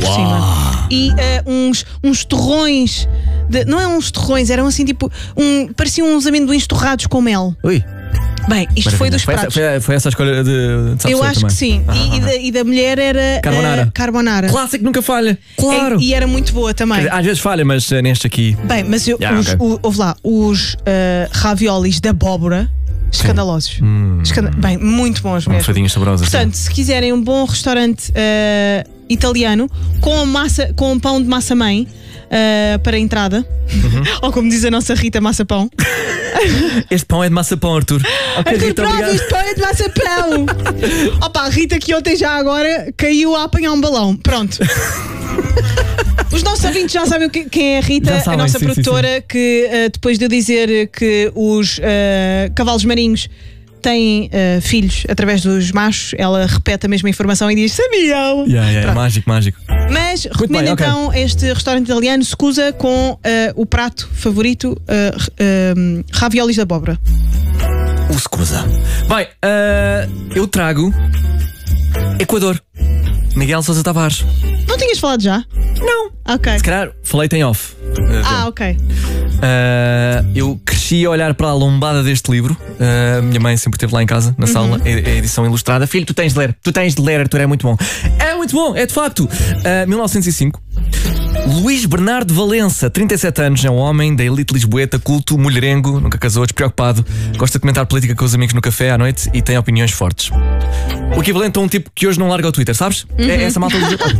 cima. E uns torrões. Não é uns torrões, eram assim tipo. Pareciam uns amendoins torrados com mel. Ui. Bem, isto foi dos pratos. Foi essa a escolha de eu acho também. Que sim. E da mulher era carbonara. Clássico, nunca falha. Claro. E era muito boa também. Às vezes falha, mas neste aqui. Bem, mas ouve lá, os raviolis da abóbora, escandalosos. Bem, muito bons mesmo. Fadinhas saborosas. Portanto, se quiserem um bom restaurante italiano com pão de massa-mãe para a entrada, ou como diz a nossa Rita, massa-pão. Este pão é de massa-pão, Arthur. Okay, Rita, obrigado. Este pão é de massa-pão. Opa, a Rita que ontem já agora caiu a apanhar um balão. Pronto. Os nossos ouvintes já sabem quem é a Rita, a nossa produtora, que depois de eu dizer que os cavalos marinhos têm filhos através dos machos, ela repete a mesma informação e diz: sabiam! Mágico. Mas recomendo então este restaurante italiano, Scusa, com o prato favorito, raviolis da abóbora. O Scusa. Bem, eu trago Equador. Miguel Sousa Tavares. Não tinhas falado já? Não. Ok. Se calhar falei-te em off. Ok. Eu cresci a olhar para a lombada deste livro. Minha mãe sempre esteve lá em casa, na sala, a edição ilustrada. Filho, tu tens de ler, Arthur, é muito bom. É muito bom, é de facto. 1905. Luís Bernardo Valença, 37 anos, é um homem da elite lisboeta, culto, mulherengo, nunca casou, despreocupado, gosta de comentar política com os amigos no café à noite e tem opiniões fortes. O equivalente a um tipo que hoje não larga o Twitter, sabes? É essa malta lisboeta.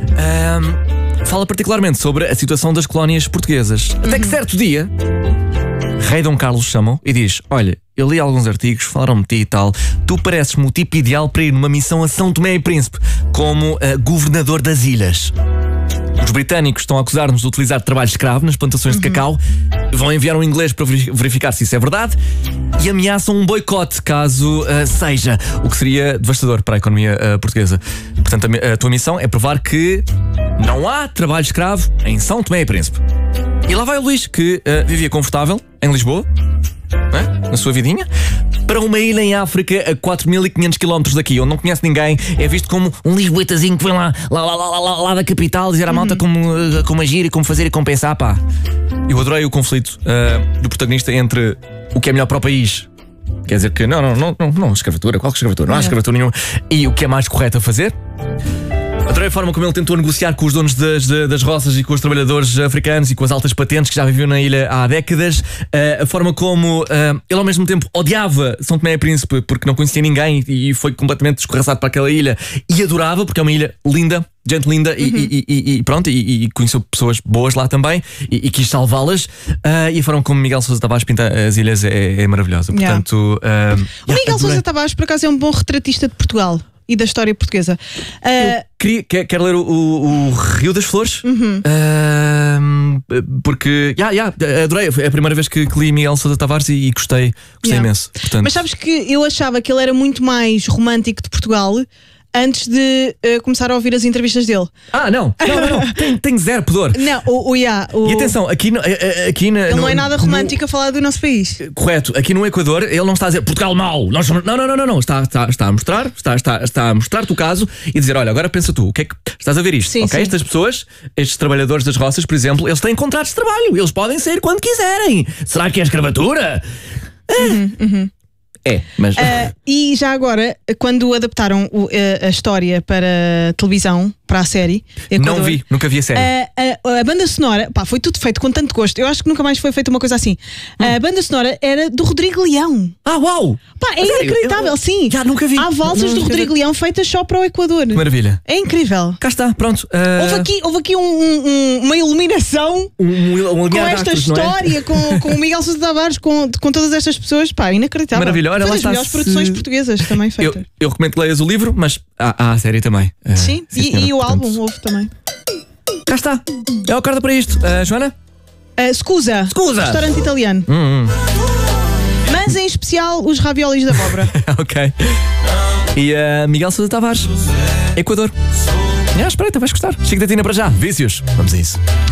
Fala particularmente sobre a situação das colónias portuguesas. Até que certo dia, Rei Dom Carlos chamam e diz: olha, eu li alguns artigos, falaram-me de ti e tal. Tu pareces-me o tipo ideal para ir numa missão a São Tomé e Príncipe, como governador das ilhas. Os britânicos estão a acusar-nos de utilizar trabalho escravo nas plantações de cacau. Vão enviar um inglês para verificar se isso é verdade e ameaçam um boicote caso seja, o que seria devastador para a economia portuguesa. Portanto, a tua missão é provar que não há trabalho escravo em São Tomé e Príncipe. E lá vai o Luís, que vivia confortável em Lisboa, na sua vidinha, para uma ilha em África a 4.500 km daqui, onde não conhece ninguém. É visto como um lisboetazinho que vem lá da capital dizer à malta como agir e como fazer e como pensar, pá. Eu adorei o conflito do protagonista entre o que é melhor para o país. Quer dizer que não, escravatura, qual escravatura? Não há escravatura nenhuma. E o que é mais correto a fazer. Adorei a forma como ele tentou negociar com os donos das roças e com os trabalhadores africanos e com as altas patentes que já viviam na ilha há décadas. A forma como ele ao mesmo tempo odiava São Tomé e Príncipe porque não conhecia ninguém e foi completamente descorraçado para aquela ilha, e adorava porque é uma ilha linda, gente linda, e pronto, e conheceu pessoas boas lá também e quis salvá-las. E a forma como Miguel Sousa Tavares pinta as ilhas é maravilhosa. Portanto, o Miguel Sousa Tavares, por acaso, é um bom retratista de Portugal e da história portuguesa. Quero ler o Rio das Flores, porque adorei. É a primeira vez que li Miguel Sousa Tavares e gostei imenso. Portanto... Mas sabes que eu achava que ele era muito mais romântico de Portugal antes de começar a ouvir as entrevistas dele. Não. Tenho zero pudor. E atenção, aqui ele não é nada romântico a falar do nosso país. Correto, aqui no Equador ele não está a dizer Portugal mau. Nós somos... Não. Está a mostrar-te o caso e dizer: olha, agora pensa tu, o que é que estás a ver isto? Sim. Estas pessoas, estes trabalhadores das roças, por exemplo, eles têm contratos de trabalho, eles podem sair quando quiserem. Será que é escravatura? Mas... e já agora, quando adaptaram a história para televisão, para a série Equador, não vi, nunca vi a série. A banda sonora, foi tudo feito com tanto gosto. Eu acho que nunca mais foi feita uma coisa assim. A banda sonora era do Rodrigo Leão. Uau! É inacreditável, sim. Já nunca vi. Há valsas do Rodrigo Leão feitas só para o Equador. Que maravilha. É incrível. Cá está, pronto. Houve aqui uma iluminação com esta história, com o Miguel Sousa Tavares, com todas estas pessoas. Inacreditável. Maravilha. Olha, foi das melhores produções portuguesas também feitas. Eu recomendo que leias o livro, mas há a série também. Sim, e o álbum houve também. Cá está. É o corda para isto. Joana? Scusa. Restaurante italiano. Mas em especial os raviolis da abóbora. Ok. E Miguel Sousa Tavares, Equador. Espreita, vais gostar. Chico da Tina para já. Vícios. Vamos a isso.